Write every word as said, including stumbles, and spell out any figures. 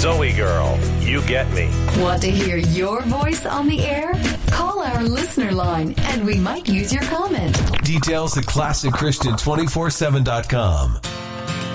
Zoe girl, you get me. Want to hear your voice on the air? Call our listener line and we might use your comment. Details at classic christian two forty-seven dot com.